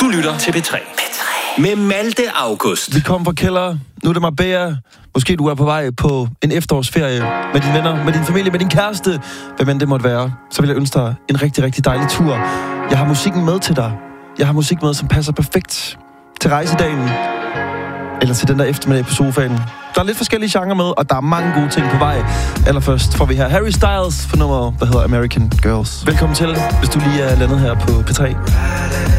lytter til P3. Med Malte August. Vi kommer fra Kælder. Nu er det Marbella. Måske du er på vej på en efterårsferie med dine venner, med din familie, med din kæreste. Hvem end det måtte være. Så vil jeg ønske dig en rigtig, rigtig dejlig tur. Jeg har musikken med til dig. Jeg har musik med, som passer perfekt til rejsedagen. Eller til den der eftermiddag på sofaen. Der er lidt forskellige genrer med, og der er mange gode ting på vej. Allerførst får vi her Harry Styles for nummer, der hedder American Girls. Velkommen til, hvis du lige er landet her på P3.